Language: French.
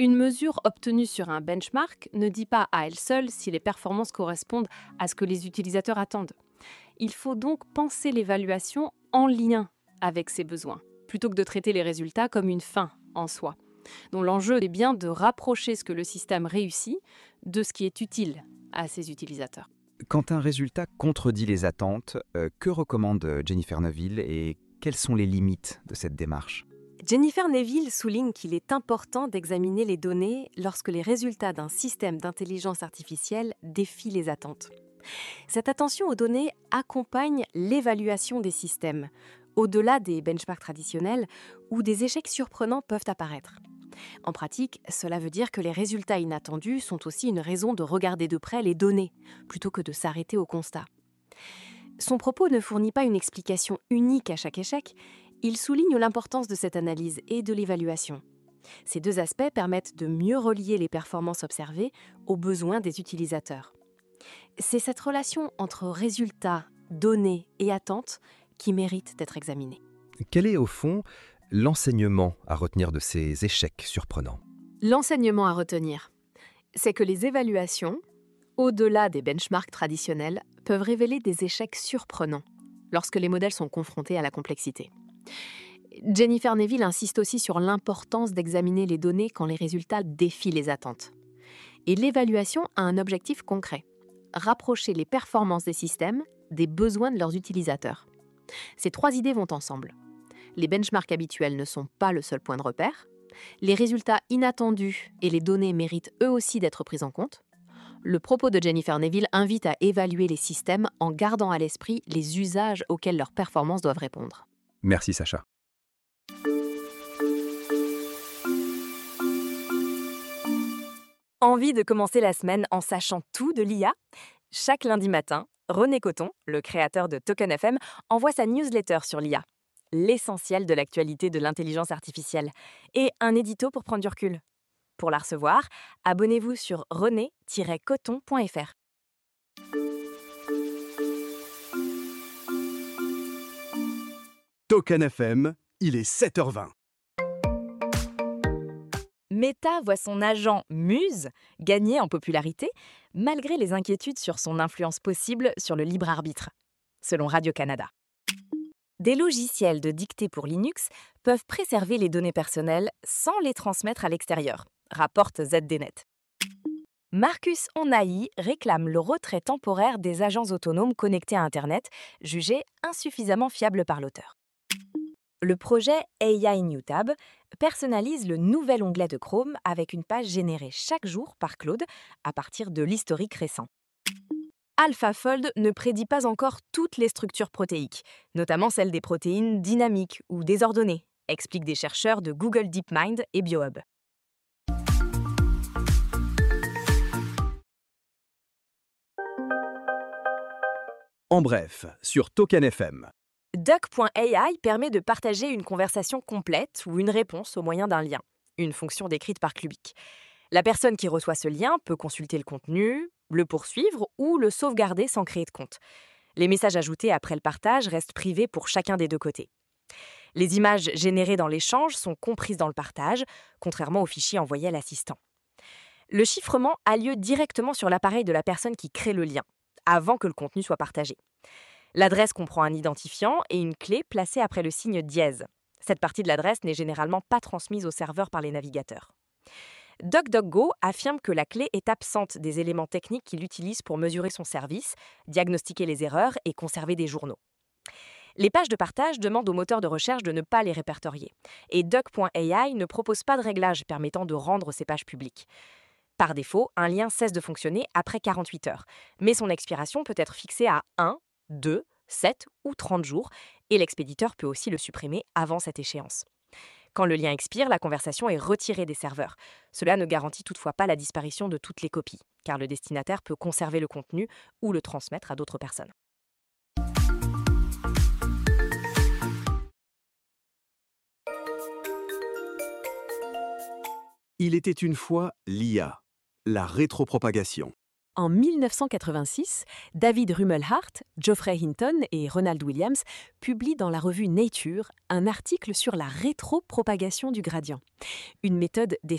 Une mesure obtenue sur un benchmark ne dit pas à elle seule si les performances correspondent à ce que les utilisateurs attendent. Il faut donc penser l'évaluation en lien avec ses besoins, plutôt que de traiter les résultats comme une fin en soi. Donc l'enjeu est bien de rapprocher ce que le système réussit de ce qui est utile à ses utilisateurs. Quand un résultat contredit les attentes, que recommande Jennifer Neville et quelles sont les limites de cette démarche ? Jennifer Neville souligne qu'il est important d'examiner les données lorsque les résultats d'un système d'intelligence artificielle défient les attentes. Cette attention aux données accompagne l'évaluation des systèmes, au-delà des benchmarks traditionnels où des échecs surprenants peuvent apparaître. En pratique, cela veut dire que les résultats inattendus sont aussi une raison de regarder de près les données, plutôt que de s'arrêter au constat. Son propos ne fournit pas une explication unique à chaque échec, il souligne l'importance de cette analyse et de l'évaluation. Ces deux aspects permettent de mieux relier les performances observées aux besoins des utilisateurs. C'est cette relation entre résultats, données et attentes qui mérite d'être examinée. Quel est au fond l'enseignement à retenir de ces échecs surprenants ? L'enseignement à retenir, c'est que les évaluations, au-delà des benchmarks traditionnels, peuvent révéler des échecs surprenants lorsque les modèles sont confrontés à la complexité. Jennifer Neville insiste aussi sur l'importance d'examiner les données quand les résultats défient les attentes. Et l'évaluation a un objectif concret: rapprocher les performances des systèmes des besoins de leurs utilisateurs. Ces trois idées vont ensemble. Les benchmarks habituels ne sont pas le seul point de repère. Les résultats inattendus et les données méritent eux aussi d'être pris en compte. Le propos de Jennifer Neville invite à évaluer les systèmes en gardant à l'esprit les usages auxquels leurs performances doivent répondre. Merci Sacha. Envie de commencer la semaine en sachant tout de l'IA ? Chaque lundi matin, René Coton, le créateur de Token FM, envoie sa newsletter sur l'IA, l'essentiel de l'actualité de l'intelligence artificielle, et un édito pour prendre du recul. Pour la recevoir, abonnez-vous sur rené-coton.fr. Token FM, il est 7h20. Meta voit son agent Muse gagner en popularité malgré les inquiétudes sur son influence possible sur le libre arbitre, selon Radio-Canada. Des logiciels de dictée pour Linux peuvent préserver les données personnelles sans les transmettre à l'extérieur, rapporte ZDNet. Marcus Onai réclame le retrait temporaire des agents autonomes connectés à Internet, jugés insuffisamment fiables par l'auteur. Le projet AI NewTab personnalise le nouvel onglet de Chrome avec une page générée chaque jour par Claude à partir de l'historique récent. AlphaFold ne prédit pas encore toutes les structures protéiques, notamment celles des protéines dynamiques ou désordonnées, expliquent des chercheurs de Google DeepMind et BioHub. En bref, sur Token FM. Duck.ai permet de partager une conversation complète ou une réponse au moyen d'un lien, une fonction décrite par Clubic. La personne qui reçoit ce lien peut consulter le contenu, le poursuivre ou le sauvegarder sans créer de compte. Les messages ajoutés après le partage restent privés pour chacun des deux côtés. Les images générées dans l'échange sont comprises dans le partage, contrairement aux fichiers envoyés à l'assistant. Le chiffrement a lieu directement sur l'appareil de la personne qui crée le lien, avant que le contenu soit partagé. L'adresse comprend un identifiant et une clé placée après le signe dièse. Cette partie de l'adresse n'est généralement pas transmise au serveur par les navigateurs. DuckDuckGo affirme que la clé est absente des éléments techniques qu'il utilise pour mesurer son service, diagnostiquer les erreurs et conserver des journaux. Les pages de partage demandent au moteur de recherche de ne pas les répertorier. Et Duck.ai ne propose pas de réglage permettant de rendre ces pages publiques. Par défaut, un lien cesse de fonctionner après 48 heures, mais son expiration peut être fixée à 1, 2, 7 ou 30 jours, et l'expéditeur peut aussi le supprimer avant cette échéance. Quand le lien expire, la conversation est retirée des serveurs. Cela ne garantit toutefois pas la disparition de toutes les copies, car le destinataire peut conserver le contenu ou le transmettre à d'autres personnes. Il était une fois l'IA, la rétropropagation. En 1986, David Rumelhart, Geoffrey Hinton et Ronald Williams publient dans la revue Nature un article sur la rétropropagation du gradient, une méthode